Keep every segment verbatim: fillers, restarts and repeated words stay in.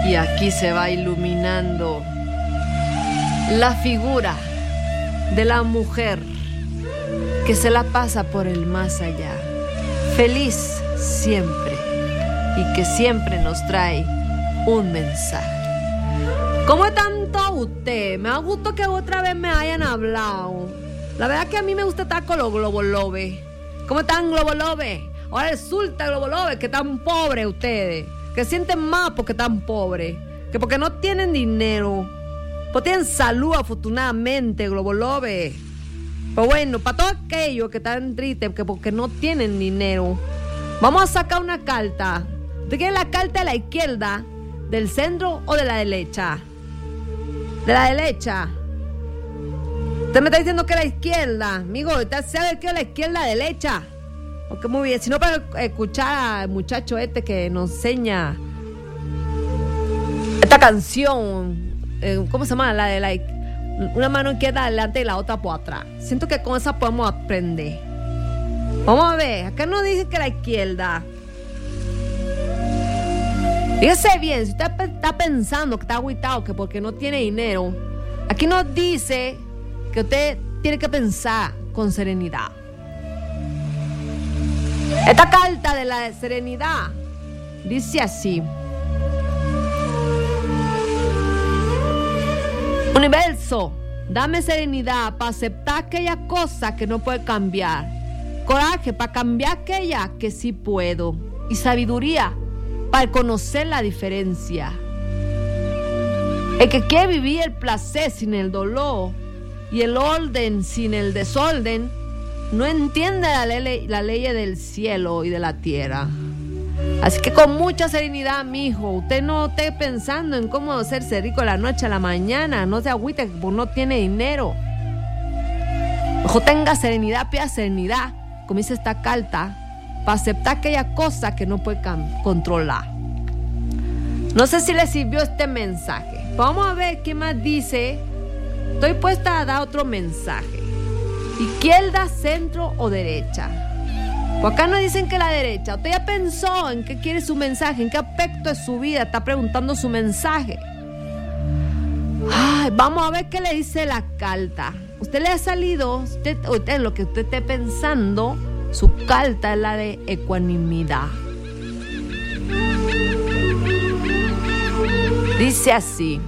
Y aquí se va iluminando la figura de la mujer que se la pasa por el más allá, feliz siempre y que siempre nos trae un mensaje. ¿Cómo están todos ustedes? Me ha gustado que otra vez me hayan hablado. La verdad que a mí me gusta estar con los globolobes. ¿Cómo están, globolobes? Ahora resulta, globolobes, que están pobres ustedes, que sienten más porque están pobres, que porque no tienen dinero, pues tienen salud afortunadamente, globolobes. Pues bueno, para todos aquellos que están tristes que porque no tienen dinero, vamos a sacar una carta. ¿Usted quiere la carta de la izquierda, del centro o de la derecha? De la derecha. Usted me está diciendo que la izquierda, amigo. ¿Usted sabe que es la izquierda, derecha? Ok, muy bien. Si no, para escuchar al muchacho este que nos enseña esta canción, eh, ¿cómo se llama? La de la una mano izquierda adelante y la otra por atrás. Siento que con esa podemos aprender. Vamos a ver. Acá nos dice que la izquierda. Fíjese bien, si usted está pensando que está agüitado, que porque no tiene dinero, aquí nos dice que usted tiene que pensar con serenidad. Esta carta de la serenidad dice así: Universo, dame serenidad para aceptar aquella cosa que no puede cambiar, coraje para cambiar aquella que sí puedo, y sabiduría para conocer la diferencia. El que quiere vivir el placer sin el dolor y el orden sin el desorden, no entiende la ley, la ley del cielo y de la tierra. Así que con mucha serenidad, mijo, usted no esté pensando en cómo hacerse rico de la noche a la mañana, no se agüite porque no tiene dinero. Ojo, tenga serenidad, pida serenidad, como dice esta carta, para aceptar aquella cosa que no puede cam- controlar. No sé si le sirvió este mensaje. Vamos a ver qué más dice. Estoy puesta a dar otro mensaje. Izquierda, centro o derecha. Por acá nos dicen que la derecha. Usted ya pensó en qué quiere su mensaje, en qué aspecto de su vida está preguntando su mensaje. Ay, vamos a ver qué le dice la carta. Usted le ha salido, usted, usted lo que usted esté pensando, su carta es la de ecuanimidad. Dice así: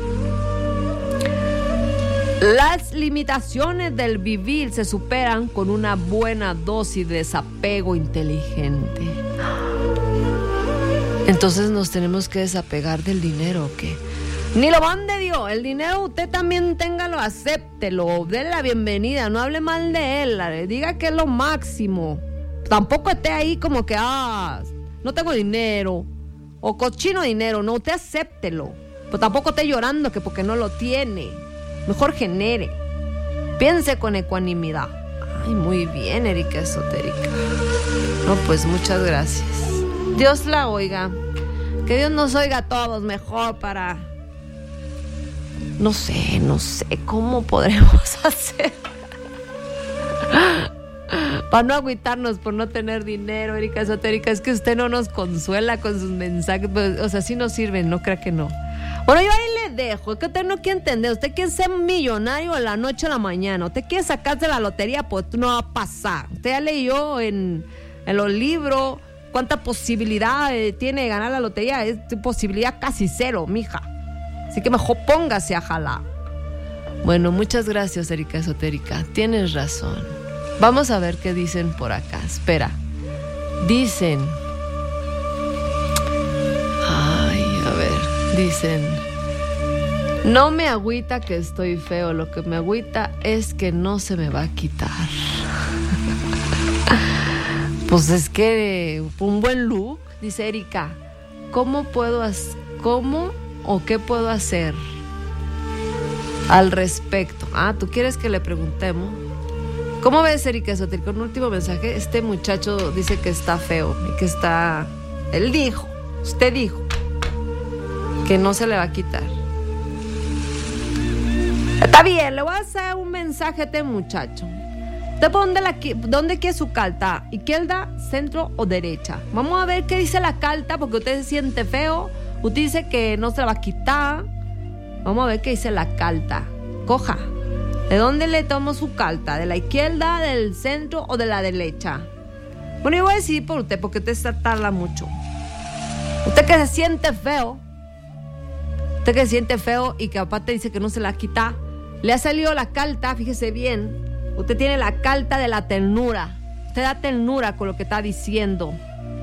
las limitaciones del vivir se superan con una buena dosis de desapego inteligente. Entonces nos tenemos que desapegar del dinero, ¿o qué? Ni lo mande Dios, el dinero usted también téngalo, acéptelo, déle la bienvenida, no hable mal de él, diga que es lo máximo. Tampoco esté ahí como que, ah, no tengo dinero, o cochino dinero, no, usted acéptelo. Pero tampoco esté llorando que porque no lo tiene. Mejor genere. Piense con ecuanimidad. Ay, muy bien, Erika Esotérica. No, pues muchas gracias. Dios la oiga. Que Dios nos oiga a todos mejor para... No sé, no sé cómo podremos hacer para no agüitarnos por no tener dinero, Erika Esotérica. Es que usted no nos consuela con sus mensajes. Pues, o sea, sí nos sirven, no crea que no. Bueno, yo ahí le dejo. Es que usted no quiere entender. Usted quiere ser millonario de la noche a la mañana. Usted quiere sacarse la lotería, pues no va a pasar. Usted ya leyó en, en los libros cuánta posibilidad tiene de ganar la lotería. Es posibilidad casi cero, mija. Así que mejor póngase a jalar. Bueno, muchas gracias, Erika Esotérica. Tienes razón. Vamos a ver qué dicen por acá. Espera. Dicen... Ay, a ver. Dicen... No me agüita que estoy feo. Lo que me agüita es que no se me va a quitar. Pues es que... Un buen look, dice Erika. ¿Cómo puedo hacer... ¿Cómo o qué puedo hacer al respecto? Ah, ¿tú quieres que le preguntemos? ¿Cómo ves, Erika Esotérica? Un último mensaje. Este muchacho dice que está feo y que está... Él dijo, usted dijo que no se le va a quitar. Está bien, le voy a hacer un mensaje a este muchacho. ¿Usted dónde, la, dónde quiere su carta? ¿Izquierda, centro o derecha? Vamos a ver qué dice la carta, porque usted se siente feo Usted dice que no se la va a quitar. Vamos a ver qué dice la carta. Coja. ¿De dónde le tomo su carta? ¿De la izquierda, del centro o de la derecha? Bueno, yo voy a decidir por usted porque usted se tarda mucho. Usted que se siente feo. Usted que se siente feo y que aparte dice que no se la quita. Le ha salido la carta, fíjese bien. Usted tiene la carta de la ternura. Usted da ternura con lo que está diciendo.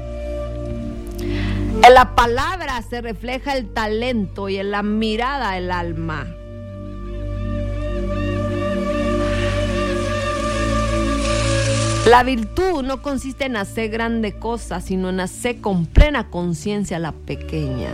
En la palabra se refleja el talento y en la mirada el alma. La virtud no consiste en hacer grandes cosas, sino en hacer con plena conciencia la pequeña.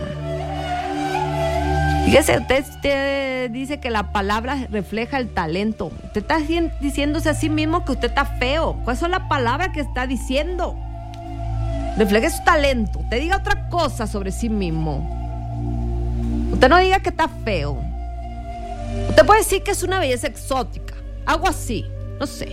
Fíjese, usted, usted dice que la palabra refleja el talento. Usted está diciéndose a sí mismo que usted está feo. ¿Cuáles son las palabras que está diciendo? Refleje su talento. Usted diga otra cosa sobre sí mismo. Usted no diga que está feo. Usted puede decir que es una belleza exótica. Algo así. No sé.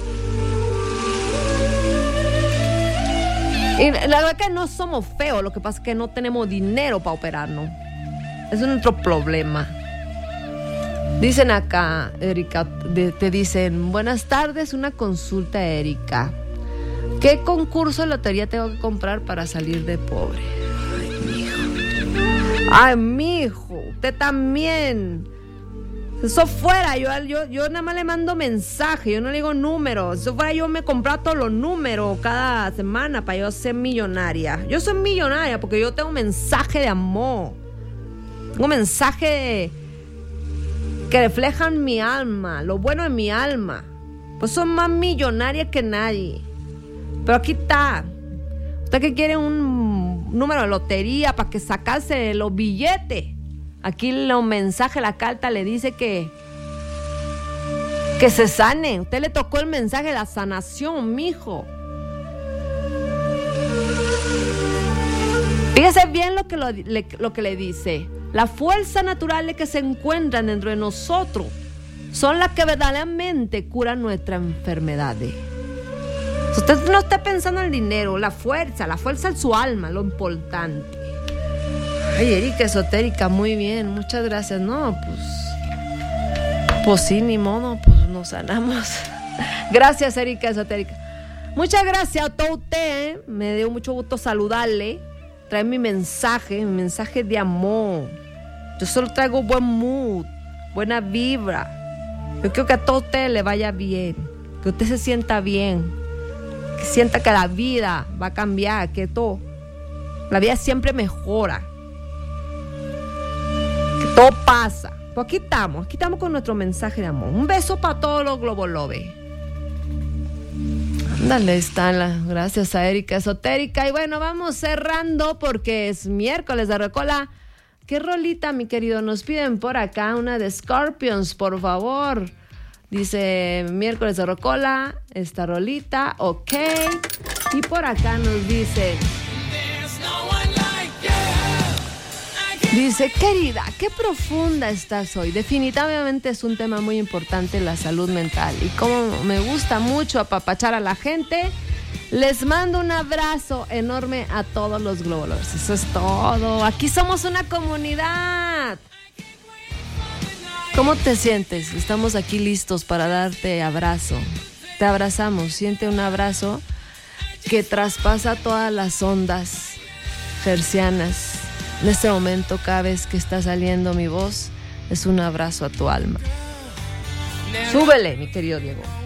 Y la verdad es que no somos feos. Lo que pasa es que no tenemos dinero para operarnos. Es nuestro problema. Dicen acá, Erika, de, te dicen, buenas tardes, una consulta, Erika. ¿Qué concurso de lotería tengo que comprar para salir de pobre? Ay, mijo. Ay, mijo, usted también. Eso fuera, yo, yo, yo nada más le mando mensaje, yo no le digo números. Eso fuera, yo me compraba todos los números cada semana para yo ser millonaria. Yo soy millonaria porque yo tengo mensaje de amor. Tengo mensajes que reflejan mi alma, lo bueno de mi alma. Pues soy más millonaria que nadie. Pero aquí está. Usted que quiere un número de lotería para que sacarse los billetes. Aquí los mensajes, la carta le dice que que se sane. Usted le tocó el mensaje de la sanación, mijo. Fíjese bien lo que, lo, le, lo que le dice. Las fuerzas naturales que se encuentran dentro de nosotros son las que verdaderamente curan nuestras enfermedades. Usted no está pensando en el dinero, la fuerza, la fuerza en su alma, lo importante. Ay, Erika esotérica, muy bien, muchas gracias. No, pues, pues sí, ni modo, pues nos sanamos. Gracias, Erika esotérica. Muchas gracias a todos ustedes, ¿eh? Me dio mucho gusto saludarle. Trae mi mensaje, mi mensaje de amor. Yo solo traigo buen mood, buena vibra. Yo quiero que a todos ustedes les vaya bien, que usted se sienta bien, que sienta que la vida va a cambiar, que todo, la vida siempre mejora, que todo pasa. Pues aquí estamos, aquí estamos con nuestro mensaje de amor. Un beso para todos los Globolobes. Ándale, está la, gracias a Erika Esotérica. Y bueno, vamos cerrando porque es miércoles de Rocola. ¿Qué rolita, mi querido? Nos piden por acá una de Scorpions, por favor. Dice miércoles de Rocola, esta rolita, ok. Y por acá nos dice... Dice, querida, qué profunda estás hoy. Definitivamente es un tema muy importante, la salud mental. Y como me gusta mucho apapachar a la gente, les mando un abrazo enorme a todos los Globolobes. Eso es todo. Aquí somos una comunidad. ¿Cómo te sientes? Estamos aquí listos para darte abrazo. Te abrazamos. Siente un abrazo que traspasa todas las ondas hercianas. En este momento, cada vez que está saliendo mi voz, es un abrazo a tu alma. Súbele, mi querido Diego.